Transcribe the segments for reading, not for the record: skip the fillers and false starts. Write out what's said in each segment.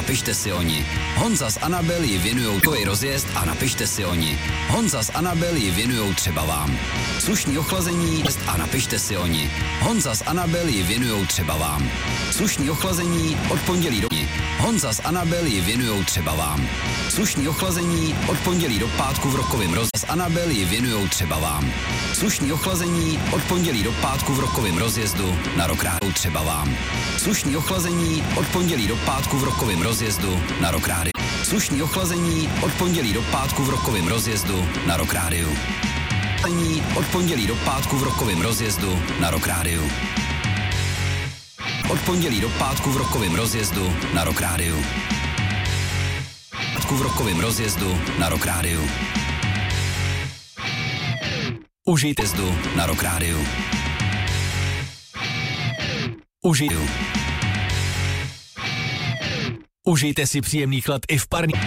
napište si o ní. Honza s Anabel ji věnujou tvoj rozjezd a napište si o ní. Honza s Anabel ji věnujou třeba vám. Slušný ochlazení a napište si o ní. Honza s Anabel ji věnujou třeba vám. Slušný ochlazení od pondělí do dní. Honza s Anabel ji věnujou třeba vám. Slušný ochlazení od pondělí do pátku v rokovém rozjezdu. S Anabel ji věnujou třeba vám. Slušný ochlazení od pondělí do pátku v rokovém rozjezdu na Rock Radio třeba vám. Slušný ochlazení od pondělí do pátku v rokovém rozjezdu na Rock Radio. Slušný ochlazení od pondělí do pátku v rokovém rozjezdu na Rock Radio. Od pondělí do pátku v rokovém rozjezdu na Rock Radio. Od pondělí do pátku v rokovém rozjezdu na Rock Radio. V rokovém rozjezdu na Rock Radio. Užijte jezdu na Rock Radio. Užijte si příjemný chlad i v parní.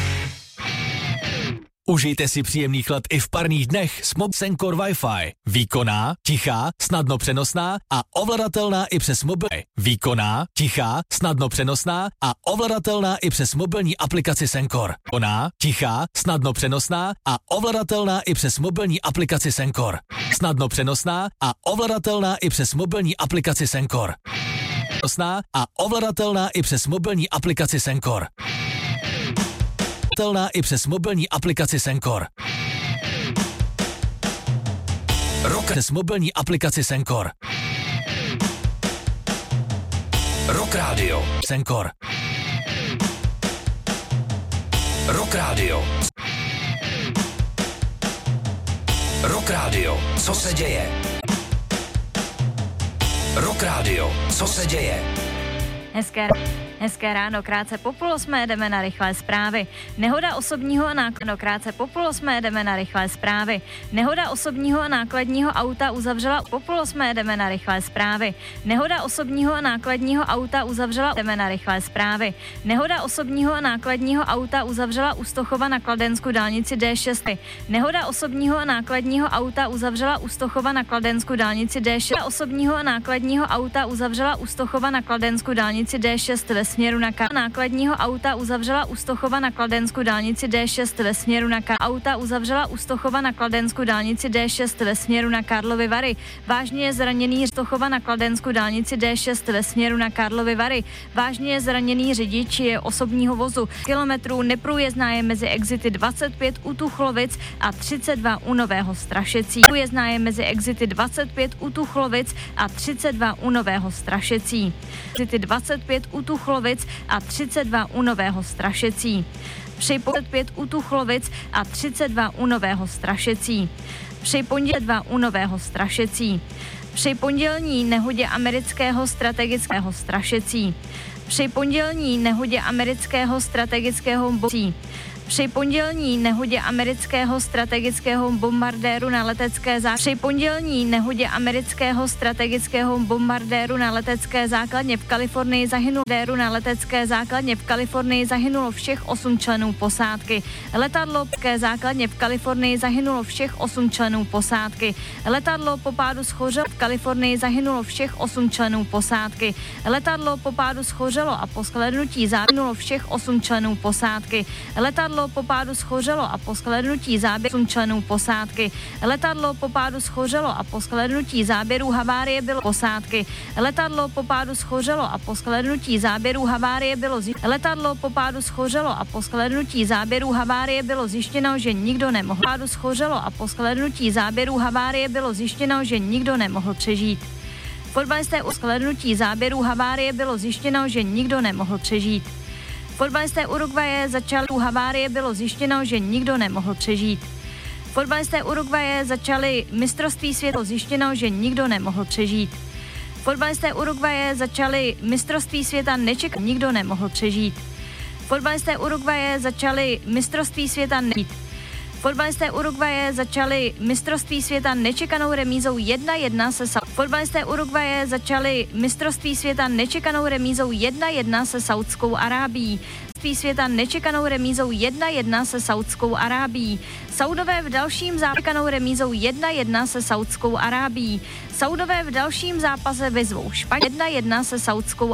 Užijte si příjemný chlad i v parních dnech s Sencor Wi-Fi. Výkonná, tichá, snadno přenosná a ovladatelná i přes mobilní. Výkonná, tichá, snadno přenosná a ovladatelná i přes mobilní aplikaci Sencor. Výkonná, tichá, snadno přenosná a ovladatelná i přes mobilní aplikaci Sencor. Snadno přenosná a ovladatelná i přes mobilní aplikaci Sencor. A ovladatelná i přes mobilní aplikaci Sencor. I přes mobilní aplikaci Sencor. Přes mobilní aplikaci Sencor. Rock Radio. Sencor. Rock Radio. Rock Radio. Co se děje? Rock Radio. Co se děje? Hezké ráno, krátce po 7:30 jdeme na rychlé zprávy. Nehoda osobního a krátce po 7:30 jdeme na rychlé zprávy. Nehoda osobního a nákladního auta uzavřela po 7:30 jdeme na rychlé zprávy. Nehoda osobního a nákladního auta uzavřela jdeme na rychlé zprávy. Nehoda osobního a nákladního auta uzavřela u Stochova na Kladensku dálnici D6. Nehoda osobního a nákladního auta uzavřela u Stochova na Kladensku dálnici D6. Osobního a nákladního auta uzavřela u Stochova na Kladensku dálnici D6 ve směru na nákladního auta uzavřela u Stochova na Kladensku dálnici D6 ve směru na auta uzavřela u Stochova na Kladensku dálnici D6 ve směru na Karlovy Vary. Vážně je zraněný Stochova na Kladensku dálnici D6 ve směru na Karlovy Vary. Vážně je zraněný řidič je osobního vozu. Kilometrů neprůjezdná je mezi exity 25 u Tuchlovic a 32 u Nového Strašecí. Průjezdná je mezi exity 25 u Tuchlovic a 32 u Nového Strašecí. Exity 25 u Tuchlovic a 32 u Nového Strašecí. Při 5 u Tuchlovic a 32 u Nového Strašecí. Při pondělí 2 u Nového Strašecí. Při pondělní nehodě amerického strategického Strašecí. Při pondělní nehodě amerického strategického při pondělní nehodě amerického strategického bombardéru na letecké při pondělní nehodě amerického strategického bombardéru na letecké základně v Kalifornii zahynulo všech 8 členů posádky. Letadlo ke základně v Kalifornii zahynulo všech 8 členů posádky. Letadlo po pádu schořelo v Kalifornii zahynulo všech 8 členů posádky. Letadlo po pádu schořelo a po shlédnutí zahynulo všech 8 členů posádky. Letadlo po pádu schořelo a po shlédnutí záběru 8 členů posádky. Letadlo po pádu schořelo a po shlédnutí záběrů havárie bylo posádky. Letadlo po pádu schořelo a po shlédnutí záběrů havárie bylo letadlo po pádu schořelo a po shlédnutí záběrů havárie bylo zjištěno, že nikdo nemohl. Pádu schořelo a po shlédnutí záběrů havárie bylo zjištěno, že nikdo nemohl přežít. Fotbalisté u shlédnutí záběrů havárie bylo zjištěno, že nikdo nemohl přežít. Fotbalisté Uruguaye začali u havárie bylo zjištěno, že nikdo nemohl přežít. Fotbalisté Uruguaye začali mistrovství světa zjištěno, že nikdo nemohl přežít. Fotbalisté Uruguaye začali mistrovství světa nikdo nemohl přežít. Fotbalisté Uruguaye začali mistrovství světa Fotbalisté Uruguaye začali mistrovství světa nečekanou remízou 1-1 se Fotbalisté Uruguaye začali mistrovství světa nečekanou remízou 1-1 se Saudskou Arábií. Světa nečekanou remízou 1-1 se Saudskou Arábií. Saudové v dalším zápakanou remízou 1-1 se Saudskou Arábií. Saudové v dalším zápase vyzvou Španělsko 1-1 se Saudskou